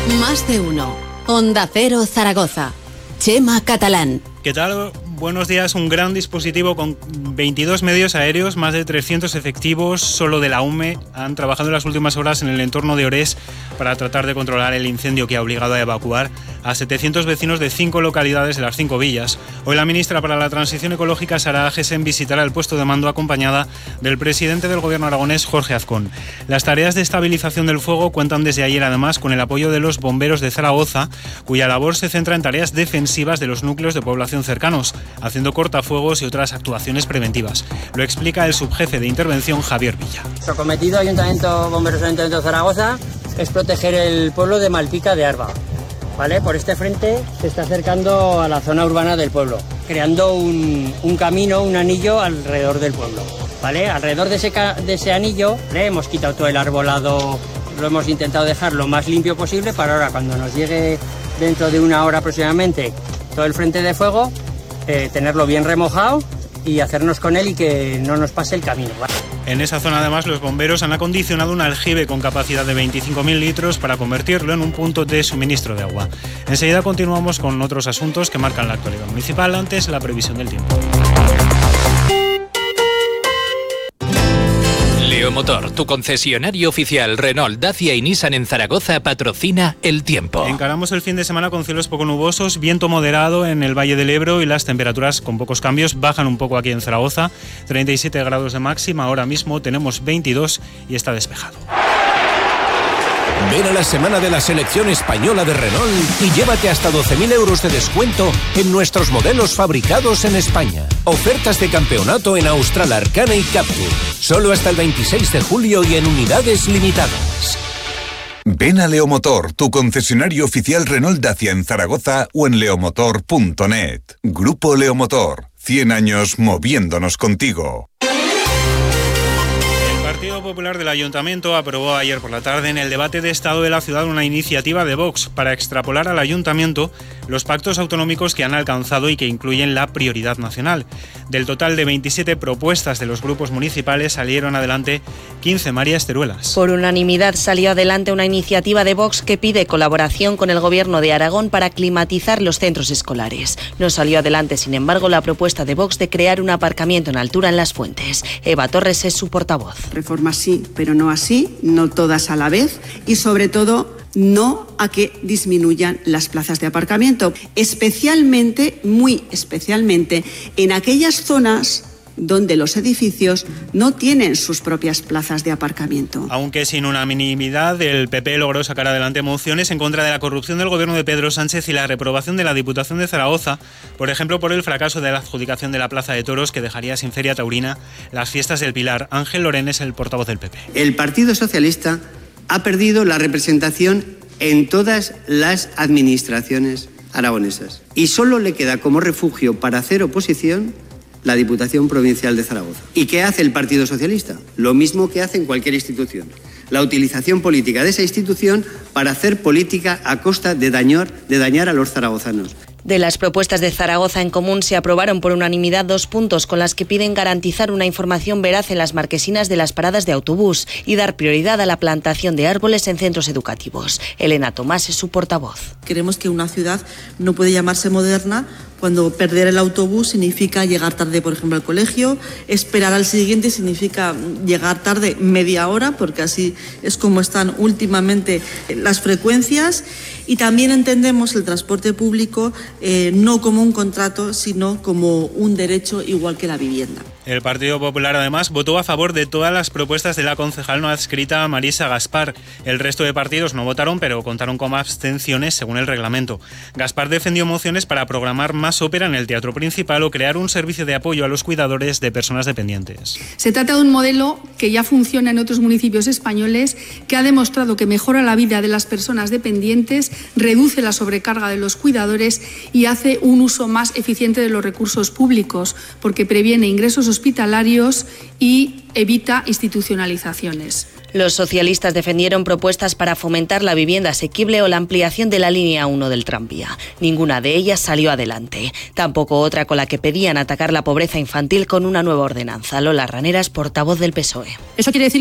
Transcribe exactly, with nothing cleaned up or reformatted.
Más de uno. Onda Cero Zaragoza. Chema Catalán. ¿Qué tal? Buenos días. Un gran dispositivo con veintidós medios aéreos, más de trescientos efectivos solo de la U M E han trabajado en las últimas horas en el entorno de Orés para tratar de controlar el incendio que ha obligado a evacuar a setecientos vecinos de cinco localidades de las cinco villas. Hoy la ministra para la Transición Ecológica, Sara Agesen, visitará el puesto de mando acompañada del presidente del gobierno aragonés, Jorge Azcón. Las tareas de estabilización del fuego cuentan desde ayer además con el apoyo de los bomberos de Zaragoza, cuya labor se centra en tareas defensivas de los núcleos de población cercanos, haciendo cortafuegos y otras actuaciones preventivas. Lo explica el subjefe de intervención, Javier Villa. Nuestro cometido, Ayuntamiento, Bomberos del Ayuntamiento de Zaragoza, es proteger el pueblo de Malpica de Arba. ¿Vale? Por este frente se está acercando a la zona urbana del pueblo, creando un, un camino, un anillo alrededor del pueblo. ¿Vale? Alrededor de ese, de ese anillo le hemos quitado todo el arbolado, lo hemos intentado dejar lo más limpio posible para ahora, cuando nos llegue dentro de una hora aproximadamente todo el frente de fuego, eh, tenerlo bien remojado y hacernos con él y que no nos pase el camino. ¿Vale? En esa zona además los bomberos han acondicionado un aljibe con capacidad de veinticinco mil litros para convertirlo en un punto de suministro de agua. Enseguida continuamos con otros asuntos que marcan la actualidad municipal, antes la previsión del tiempo. Leomotor, tu concesionario oficial Renault, Dacia y Nissan en Zaragoza, patrocina el tiempo. Encaramos el fin de semana con cielos poco nubosos, viento moderado en el Valle del Ebro y las temperaturas con pocos cambios bajan un poco aquí en Zaragoza. treinta y siete grados de máxima, ahora mismo tenemos veintidós y está despejado. Ven a la semana de la selección española de Renault y llévate hasta doce mil euros de descuento en nuestros modelos fabricados en España. Ofertas de campeonato en Austral, Arcana y Captur. Solo hasta el veintiséis de julio y en unidades limitadas. Ven a Leomotor, tu concesionario oficial Renault Dacia en Zaragoza o en leomotor punto net. Grupo Leomotor, cien años moviéndonos contigo. El Partido Popular del Ayuntamiento aprobó ayer por la tarde en el debate de Estado de la ciudad una iniciativa de Vox para extrapolar al Ayuntamiento los pactos autonómicos que han alcanzado y que incluyen la prioridad nacional. Del total de veintisiete propuestas de los grupos municipales salieron adelante quince. Marías Teruelas. Por unanimidad salió adelante una iniciativa de Vox que pide colaboración con el Gobierno de Aragón para climatizar los centros escolares. No salió adelante, sin embargo, la propuesta de Vox de crear un aparcamiento en altura en Las Fuentes. Eva Torres es su portavoz. Reformas sí, pero no así, no todas a la vez y sobre todo no a que disminuyan las plazas de aparcamiento, especialmente, muy especialmente, en aquellas zonas donde los edificios no tienen sus propias plazas de aparcamiento. Aunque sin unanimidad, el P P logró sacar adelante mociones en contra de la corrupción del gobierno de Pedro Sánchez y la reprobación de la Diputación de Zaragoza, por ejemplo, por el fracaso de la adjudicación de la Plaza de Toros que dejaría sin feria taurina las fiestas del Pilar. Ángel Lorén es el portavoz del P P. El Partido Socialista ha perdido la representación en todas las administraciones aragonesas y solo le queda como refugio para hacer oposición la Diputación Provincial de Zaragoza. ¿Y qué hace el Partido Socialista? Lo mismo que hace en cualquier institución. La utilización política de esa institución para hacer política a costa de dañar, de dañar a los zaragozanos. De las propuestas de Zaragoza en Común se aprobaron por unanimidad dos puntos con las que piden garantizar una información veraz en las marquesinas de las paradas de autobús y dar prioridad a la plantación de árboles en centros educativos. Elena Tomás es su portavoz. Creemos que una ciudad no puede llamarse moderna cuando perder el autobús significa llegar tarde, por ejemplo, al colegio, esperar al siguiente significa llegar tarde media hora, porque así es como están últimamente las frecuencias, y también entendemos el transporte público eh, no como un contrato, sino como un derecho igual que la vivienda. El Partido Popular, además, votó a favor de todas las propuestas de la concejal no adscrita Marisa Gaspar. El resto de partidos no votaron, pero contaron con abstenciones según el reglamento. Gaspar defendió mociones para programar más ópera en el Teatro Principal o crear un servicio de apoyo a los cuidadores de personas dependientes. Se trata de un modelo que ya funciona en otros municipios españoles, que ha demostrado que mejora la vida de las personas dependientes, reduce la sobrecarga de los cuidadores y hace un uso más eficiente de los recursos públicos, porque previene ingresos hospitalarios y evita institucionalizaciones. Los socialistas defendieron propuestas para fomentar la vivienda asequible o la ampliación de la línea uno del tranvía. Ninguna de ellas salió adelante. Tampoco otra con la que pedían atacar la pobreza infantil con una nueva ordenanza. Lola Raneras, portavoz del P S O E. Eso quiere decir